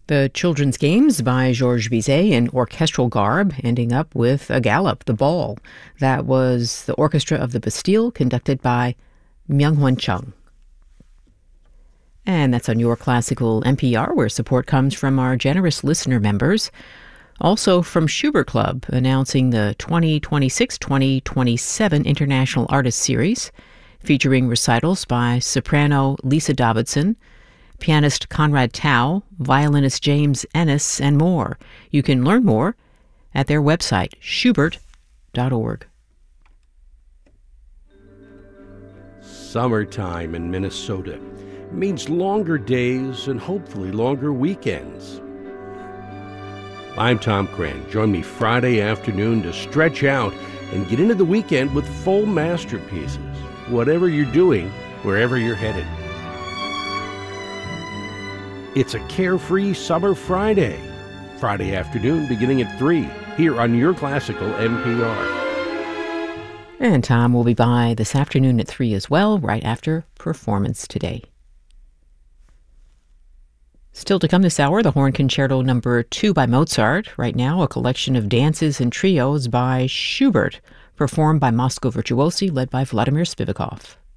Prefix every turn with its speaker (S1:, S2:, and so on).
S1: The Children's Games by Georges Bizet in orchestral garb, ending up with a gallop, the ball. That was the Orchestra of the Bastille, conducted by Myung-Hwan Chung. And that's on Your Classical NPR, where support comes from our generous listener members. Also from Schubert Club, announcing the 2026-2027 International Artist Series, featuring recitals by soprano Lisa Davidson, pianist Conrad Tao, violinist James Ennis, and more. You can learn more at their website, schubert.org.
S2: Summertime in Minnesota means longer days and hopefully longer weekends. I'm Tom Cran. Join me Friday afternoon to stretch out and get into the weekend with full masterpieces. Whatever you're doing, wherever you're headed. It's a carefree summer Friday. Friday afternoon beginning at 3 here on Your Classical NPR.
S1: And Tom will be by this afternoon at 3 as well, right after Performance Today. Still to come this hour, the Horn Concerto No. 2 by Mozart. Right now, a collection of dances and trios by Schubert, performed by Moscow Virtuosi, led by Vladimir Spivakov.